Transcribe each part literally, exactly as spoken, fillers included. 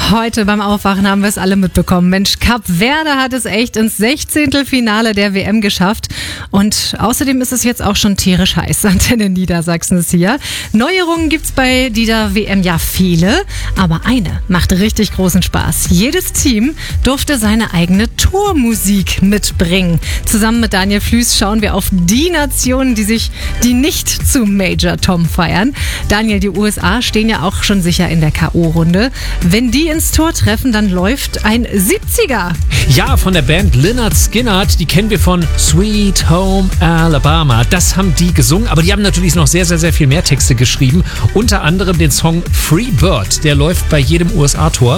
Heute beim Aufwachen haben wir es alle mitbekommen. Mensch, Kap Verde hat es echt ins Sechzehntelfinale der W M geschafft. Und außerdem ist es jetzt auch schon tierisch heiß. Antenne Niedersachsen ist hier. Neuerungen gibt's bei dieser W M ja viele, aber eine macht richtig großen Spaß. Jedes Team durfte seine eigene Tormusik mitbringen. Zusammen mit Daniel Flüß schauen wir auf die Nationen, die sich die nicht zu Major Tom feiern. Daniel, die U S A stehen ja auch schon sicher in der K O-Runde. Wenn die ins Tor treffen, dann läuft ein siebziger. Ja, von der Band Lynyrd Skynyrd, die kennen wir von Sweet Home Alabama. Das haben die gesungen, aber die haben natürlich noch sehr, sehr, sehr viel mehr Texte geschrieben. Unter anderem den Song Free Bird, der läuft bei jedem U S A-Tor.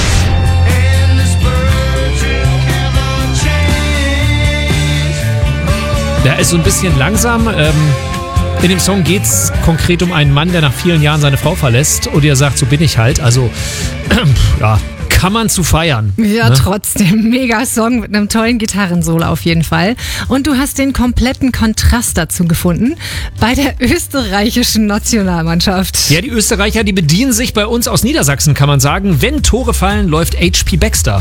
Der ist so ein bisschen langsam. Ähm, in dem Song geht es konkret um einen Mann, der nach vielen Jahren seine Frau verlässt und ihr sagt, so bin ich halt. Also, äh, ja, kann man zu feiern. Ja, ne? Trotzdem. Mega Song mit einem tollen Gitarrensolo auf jeden Fall. Und du hast den kompletten Kontrast dazu gefunden bei der österreichischen Nationalmannschaft. Ja, die Österreicher, die bedienen sich bei uns aus Niedersachsen, kann man sagen. Wenn Tore fallen, läuft H P Baxter.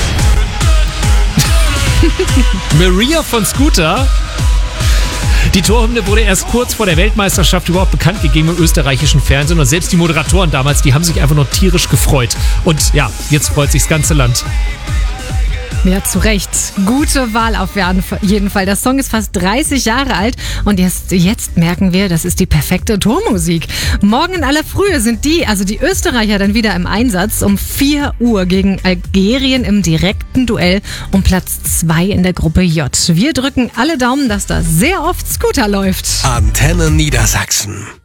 Maria von Scooter. Die Torhymne wurde erst kurz vor der Weltmeisterschaft überhaupt bekannt gegeben im österreichischen Fernsehen und selbst die Moderatoren damals, die haben sich einfach nur tierisch gefreut. Und ja, jetzt freut sich das ganze Land. Ja, zu Recht. Gute Wahl auf jeden Fall. Der Song ist fast dreißig Jahre alt und jetzt, jetzt merken wir, das ist die perfekte Tormusik. Morgen in aller Frühe sind die, also die Österreicher, dann wieder im Einsatz um vier Uhr gegen Algerien im direkten Duell um Platz zwei in der Gruppe J. Wir drücken alle Daumen, dass da sehr oft Scooter läuft. Antenne Niedersachsen.